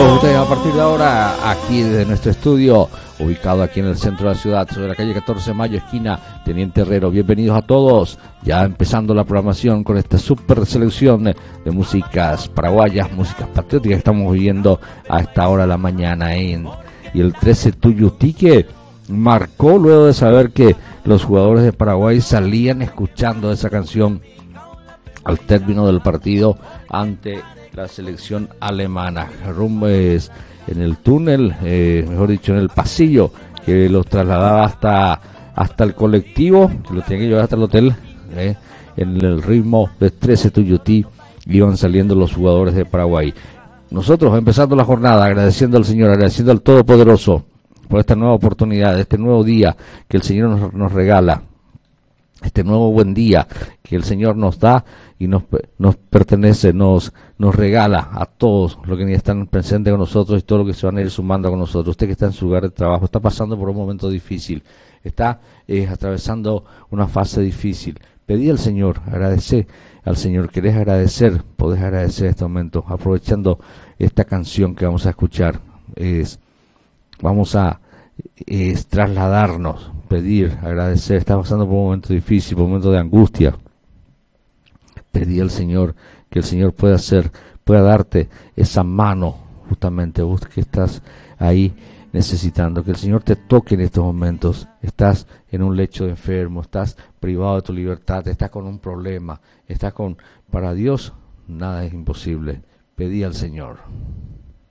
todos ustedes a partir de ahora, aquí desde nuestro estudio, ubicado aquí en el centro de la ciudad, sobre la calle 14 de Mayo, esquina Teniente Herrero. Bienvenidos a todos, ya empezando la programación con esta super selección de músicas paraguayas, músicas patrióticas que estamos viviendo a esta hora de la mañana. Y el 13 Tuyutique marcó luego de saber que los jugadores de Paraguay salían escuchando esa canción al término del partido ante la selección alemana. Rumbes en el túnel, mejor dicho, en el pasillo que los trasladaba hasta el colectivo, que lo tenían que llevar hasta el hotel, en el ritmo de 13 Tuyutí iban saliendo los jugadores de Paraguay. Nosotros empezando la jornada agradeciendo al Señor, agradeciendo al Todopoderoso por esta nueva oportunidad, este nuevo día que el Señor nos regala, este nuevo buen día que el Señor nos da y nos pertenece, nos regala a todos los que están presentes con nosotros y todos los que se van a ir sumando con nosotros. Usted que está en su lugar de trabajo, está pasando por un momento difícil, está atravesando una fase difícil. Pedí al Señor, agradece al Señor, querés agradecer, podés agradecer este momento, aprovechando esta canción que vamos a escuchar. Vamos a trasladarnos, pedir, agradecer. Está pasando por un momento difícil, por un momento de angustia. Pedí al Señor que el Señor pueda darte esa mano, justamente vos que estás ahí necesitando, que el Señor te toque en estos momentos. Estás en un lecho de enfermo, estás privado de tu libertad, estás con un problema, para Dios nada es imposible. Pedí al Señor.